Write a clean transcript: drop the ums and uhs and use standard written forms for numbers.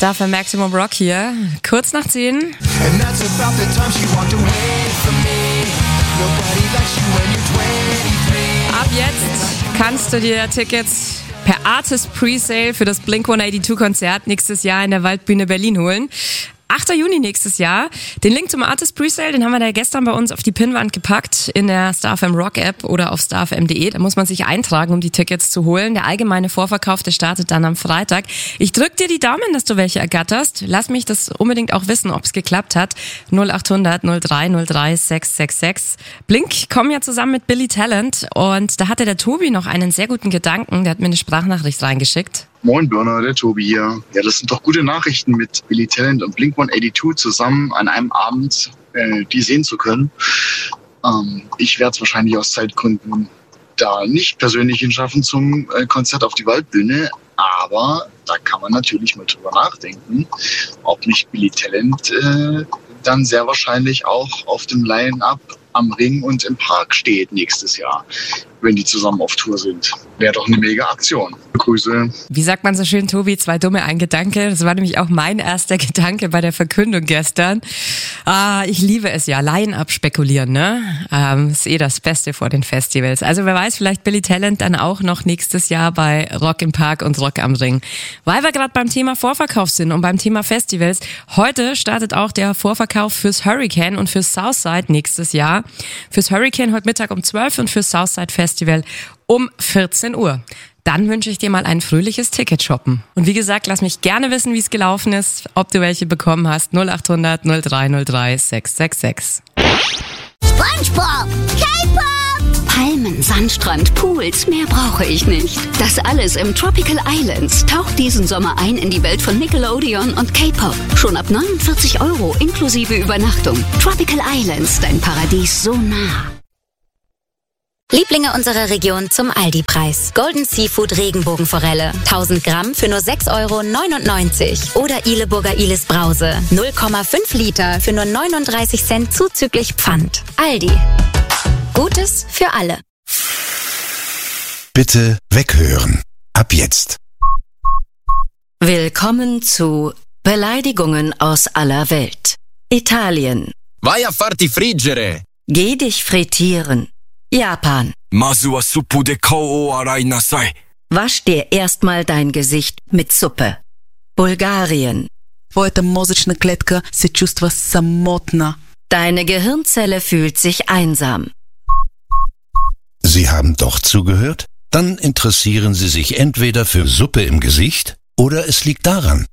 Star für Maximum Rock hier, kurz nach 10. Ab jetzt kannst du dir Tickets per Artist Presale für das Blink-182-Konzert nächstes Jahr in der Waldbühne Berlin holen. 8. Juni nächstes Jahr. Den Link zum Artist Presale, den haben wir da gestern bei uns auf die Pinnwand gepackt in der StarFM Rock App oder auf starfm.de. Da muss man sich eintragen, um die Tickets zu holen. Der allgemeine Vorverkauf, der startet dann am Freitag. Ich drück dir die Daumen, dass du welche ergatterst. Lass mich das unbedingt auch wissen, ob es geklappt hat. 0800 03 03 666. Blink kommen ja zusammen mit Billy Talent und da hatte der Tobi noch einen sehr guten Gedanken. Der hat mir eine Sprachnachricht reingeschickt. Moin Birner, der Tobi hier. Ja, das sind doch gute Nachrichten, mit Billy Talent und Blink-182 zusammen an einem Abend die sehen zu können. Ich werde es wahrscheinlich aus Zeitgründen da nicht persönlich hinschaffen zum Konzert auf die Waldbühne, aber da kann man natürlich mal drüber nachdenken, ob nicht Billy Talent dann sehr wahrscheinlich auch auf dem Line-Up am Ring und im Park steht nächstes Jahr, wenn die zusammen auf Tour sind. Wäre doch eine mega Aktion. Grüße. Wie sagt man so schön, Tobi, 2 Dumme, ein Gedanke. Das war nämlich auch mein erster Gedanke bei der Verkündung gestern. Ich liebe es ja, Line-Up spekulieren, ne? Ist das Beste vor den Festivals. Also wer weiß, vielleicht Billy Talent dann auch noch nächstes Jahr bei Rock im Park und Rock am Ring. Weil wir gerade beim Thema Vorverkauf sind und beim Thema Festivals. Heute startet auch der Vorverkauf fürs Hurricane und fürs Southside nächstes Jahr. Fürs Hurricane heute Mittag um 12 und fürs Southside Festival um 14 Uhr. Dann wünsche ich dir mal ein fröhliches Ticket shoppen. Und wie gesagt, lass mich gerne wissen, wie es gelaufen ist, ob du welche bekommen hast. 0800 03 03 666. SpongeBob, K-Pop, Palmen, Sandstrand, Pools, mehr brauche ich nicht. Das alles im Tropical Islands. Taucht diesen Sommer ein in die Welt von Nickelodeon und K-Pop. Schon ab 49 € inklusive Übernachtung. Tropical Islands, dein Paradies so nah. Lieblinge unserer Region zum Aldi-Preis. Golden Seafood Regenbogenforelle. 1000 Gramm für nur 6,99 € Oder Ileburger Ilis Brause. 0,5 Liter für nur 39 Cent zuzüglich Pfand. Aldi. Gutes für alle. Bitte weghören. Ab jetzt. Willkommen zu Beleidigungen aus aller Welt. Italien. Vai a farti friggere. Geh dich frittieren. Japan. Masu wa suppu de kao o arai nasai. Wasch dir erstmal dein Gesicht mit Suppe. Bulgarien. Твоята мозъчна клетка се чувства самотна. Deine Gehirnzelle fühlt sich einsam. Sie haben doch zugehört? Dann interessieren Sie sich entweder für Suppe im Gesicht oder es liegt daran,